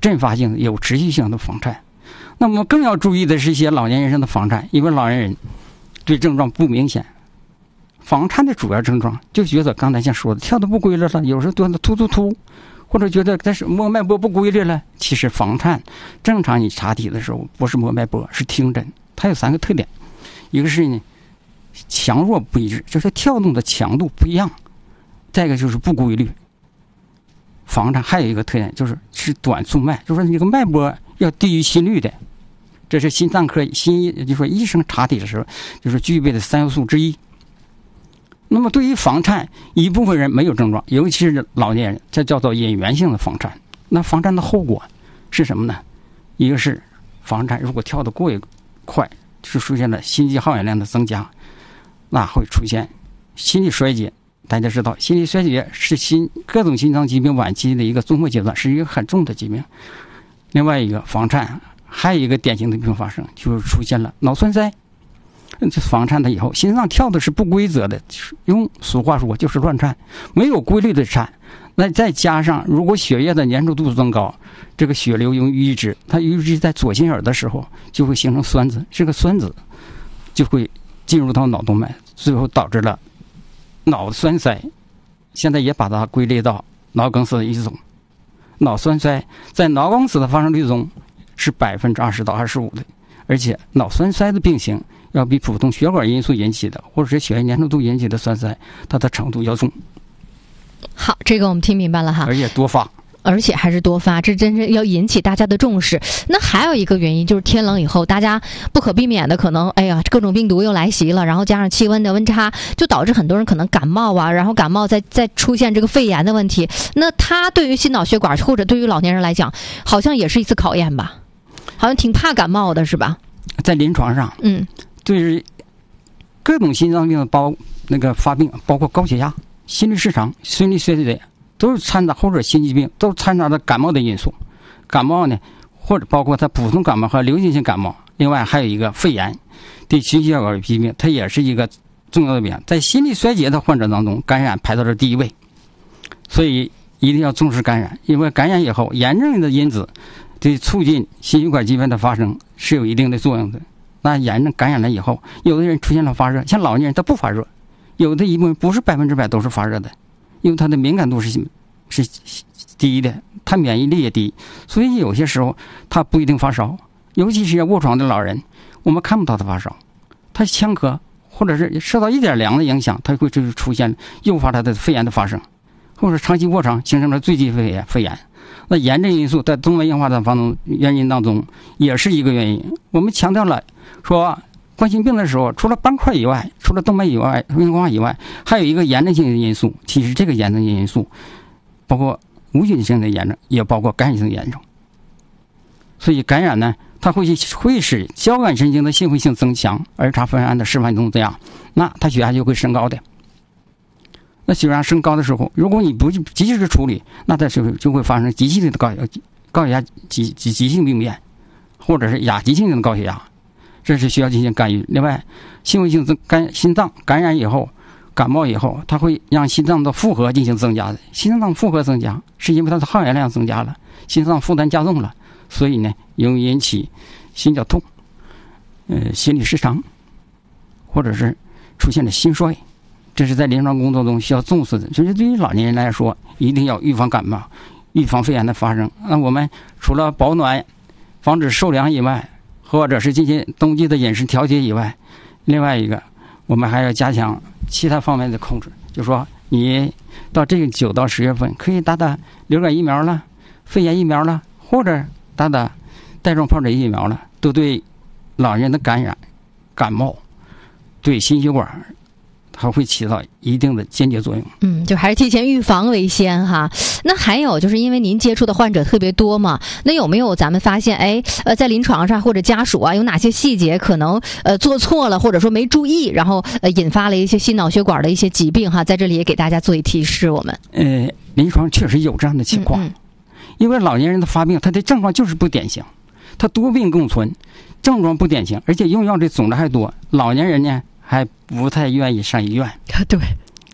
阵发性的、有持续性的房颤。那么更要注意的是一些老年人上的房颤，因为老年人对症状不明显。房颤的主要症状就觉得刚才像说的跳得不规律了，有时候觉得突，或者觉得但是摸脉搏不规律了。其实房颤正常你查体的时候不是摸脉搏，是听诊。它有3个特点，一个是呢强弱不一致，就是跳动的强度不一样；再一个就是不规律。房颤还有一个特点是短促脉，就是说你这个脉搏要低于心率的，这是心脏科就说医生查体的时候就是具备的3要素之一。那么对于房颤，一部分人没有症状，尤其是老年人，这叫做隐源性的房颤。那房颤的后果是什么呢？一个是房颤如果跳得过于快，就出现了心肌耗氧量的增加，那会出现心力衰竭。大家知道，心力衰竭是各种心脏疾病晚期的一个综合阶段，是一个很重的疾病。另外一个房颤还有一个典型的并发症，就是出现了脑栓塞。这房颤的以后，心脏跳的是不规则的，用俗话说就是乱颤，没有规律的颤。那再加上如果血液的粘稠度增高，这个血流容易淤滞，它淤滞在左心耳的时候就会形成栓子，这个栓子就会进入到脑动脉，最后导致了脑栓塞。现在也把它归类到脑梗死的一种。脑栓塞在脑梗死的发生率中是20%到25%的，而且脑栓塞的病情要比普通血管因素引起的或者是血液粘稠度引起的栓塞，它的程度要重。 好，这个我们听明白了哈。 而且多发， 而且还是多发，这真是要引起大家的重视。那还有一个原因就是天冷以后，大家不可避免的可能，各种病毒又来袭了，然后加上气温的温差，就导致很多人可能感冒啊，然后感冒再出现这个肺炎的问题。那它对于心脑血管或者对于老年人来讲，好像也是一次考验吧？好像挺怕感冒的是吧？ 在临床上，对于各种心脏病的发病，包括高血压、心律失常、心力衰竭，都是掺杂或者心肌病，都是掺杂的感冒的因素。感冒呢，或者包括它普通感冒和流行性感冒，另外还有一个肺炎，对心血管疾病，它也是一个重要的病。在心力衰竭的患者当中，感染排到了第一位，所以一定要重视感染，因为感染以后，炎症的因子对促进心血管疾病的发生是有一定的作用的。那炎症感染了以后，有的人出现了发热，像老年人他不发热，有的一部分不是100%都是发热的，因为他的敏感度是低的，他免疫力也低，所以有些时候他不一定发烧。尤其是卧床的老人，我们看不到他发烧，他呛咳或者是受到一点凉的影响，他会出现诱发他的肺炎的发生，或者长期卧床形成了坠积肺炎。那炎症因素在动脉硬化的原因当中也是一个原因。我们强调了说，冠心病的时候，除了斑块以外，除了动脉以外、硬化以外，还有一个炎症性的因素。其实这个炎症性因素包括无菌性的炎症，也包括感染性的炎症。所以感染呢，它会使交感神经的兴奋性增强，儿茶酚胺的释放度这样，那它血压就会升高的。那血压升高的时候，如果你不及时的处理，那它就会发生急性的高血压急性病变，或者是亚急性的高血压，这是需要进行干预。另外，兴奋性心脏感染以后、感冒以后，它会让心脏的负荷进行增加的。心脏负荷增加，是因为它的耗氧量增加了，心脏负担加重了，所以呢，容易引起心绞痛、心律失常，或者是出现了心衰。这是在临床工作中需要重视的。就是对于老年人来说，一定要预防感冒、预防肺炎的发生。那我们除了保暖、防止受凉以外，或者是进行冬季的饮食调节以外，另外一个我们还要加强其他方面的控制。就是说，你到这个9到10月份可以打流感疫苗了、肺炎疫苗了，或者打带状疱疹疫苗了，都对老人的感冒、对心血管它会起到一定的间接作用。 就还是提前预防为先哈。那还有就是因为您接触的患者特别多嘛，那有没有咱们发现在临床上或者家属啊有哪些细节可能做错了，或者说没注意，然后引发了一些心脑血管的一些疾病哈，在这里也给大家做一提示。我们临床确实有这样的情况，因为老年人的发病，他的症状就是不典型，他多病共存，症状不典型，而且用药的种类还多，老年人呢还不太愿意上医院。 对，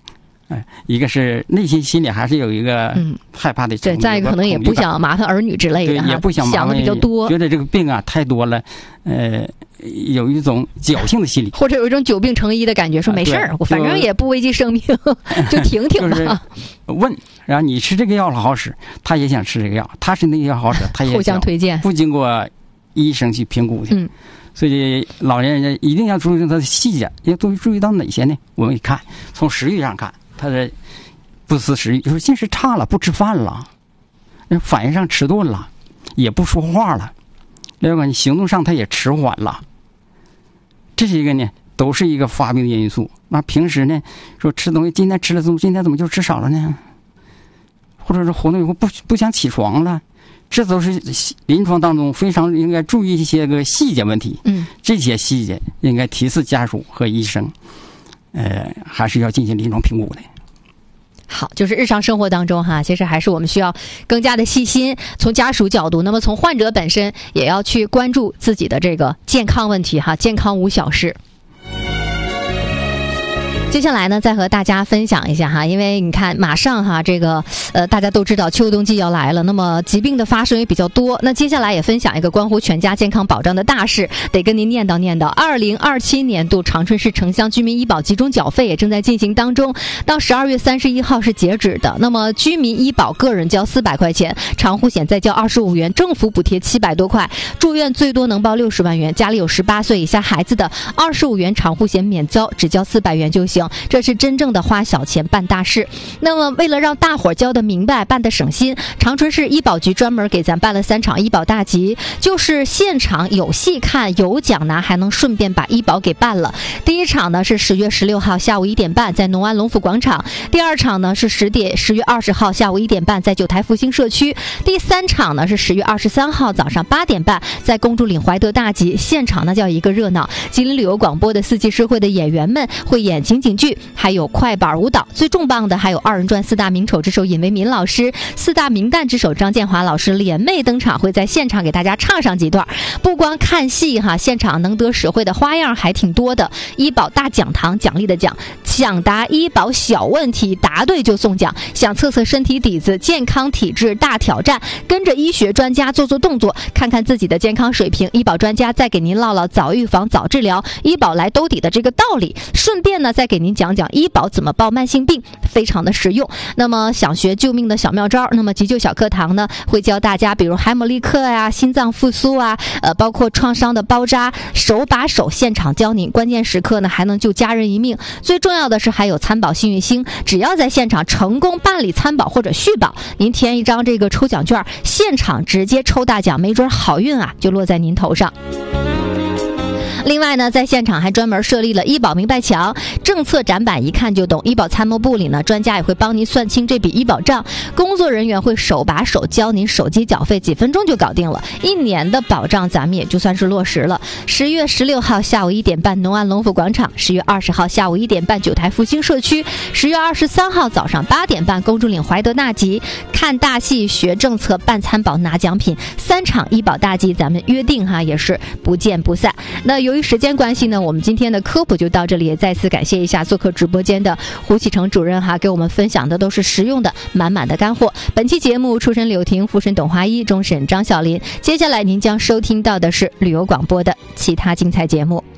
一个是内心里还是有一个害怕的程度， 对，再一个可能也不想麻烦儿女之类的， 对，也不想麻烦， 想的比较多， 觉得这个病啊太多了，有一种侥幸的心理， 或者有一种久病成医的感觉，说没事儿，我反正也不危及生命，就挺吧。 就是问，然后你吃这个药好使，他也想吃这个药，他是那个药好使，他也互相推荐， 不经过医生去评估的。所以老年人一定要注意他的细节，要注意到哪些呢？我们一看，从食欲上看，他的不思食欲，就是进食差了，不吃饭了，反应上迟钝了，也不说话了，另外你行动上他也迟缓了，这些个呢都是一个发病的因素。那平时呢说吃东西，今天吃了今天怎么就吃少了呢？或者是活动以后不想起床了，这都是临床当中非常应该注意一些个细节问题。这些细节应该提示家属和医生，还是要进行临床评估的。 好，就是日常生活当中哈，其实还是我们需要更加的细心，从家属角度，那么从患者本身也要去关注自己的这个健康问题哈，健康无小事。接下来呢，再和大家分享一下哈，因为你看马上哈，这个大家都知道秋冬季要来了，那么疾病的发生也比较多。那接下来也分享一个关乎全家健康保障的大事，得跟您念叨2027年度长春市城乡居民医保集中缴费也正在进行当中，到12月31号是截止的。那么居民医保个人交400块钱，长户险再交25元，政府补贴700多块，住院最多能报60万元，家里有18岁以下孩子的25元长户险免交，只交400元就行。这是真正的花小钱办大事。那么为了让大伙儿交得明白，办得省心，长春市医保局专门给咱办了3场医保大集，就是现场有戏看有奖拿，还能顺便把医保给办了。第一场呢是10月16号下午1点半在农安龙府广场，第二场呢是10月20号下午1点半在九台复兴社区，第三场呢是10月23号早上8点半在公主岭怀德大集。现场呢叫一个热闹，吉林旅游广播的4季诗会的演员们会演情景剧，还有快板舞蹈，最重磅的还有2人转4大名丑之首尹维民老师、4大名旦之首张建华老师联袂登场，会在现场给大家唱上几段。不光看戏哈，现场能得实惠的花样还挺多的。医保大讲堂，奖励的奖，抢答医保小问题，答对就送奖。想测测身体底子，健康体质大挑战，跟着医学专家做动作，看看自己的健康水平，医保专家再给您唠唠早预防早治疗，医保来兜底的这个道理，顺便呢再给您讲讲医保怎么报慢性病，非常的实用。那么想学救命的小妙招，那么急救小课堂呢会教大家比如海姆立克呀、心脏复苏啊，包括创伤的包扎，手把手现场教您，关键时刻呢还能救家人一命。最重要的是还有参保幸运星，只要在现场成功办理参保或者续保，您填一张这个抽奖券，现场直接抽大奖，没准好运啊就落在您头上。另外呢，在现场还专门设立了医保明白墙，政策展板一看就懂。医保参谋部里呢，专家也会帮您算清这笔医保账，工作人员会手把手教您手机缴费，几分钟就搞定了。1年的保障咱们也就算是落实了。10月16号下午1点半农安龙府广场，10月20号下午1点半九台复兴社区，10月23号早上8点半公主岭怀德大集，看大戏学政策办参保拿奖品，3场医保大集咱们约定哈，也是不见不散。那由于时间关系呢，我们今天的科普就到这里，也再次感谢一下做客直播间的胡启成主任哈，给我们分享的都是实用的满满的干货。本期节目出身柳婷，副审董华一，终审张小林。接下来您将收听到的是旅游广播的其他精彩节目。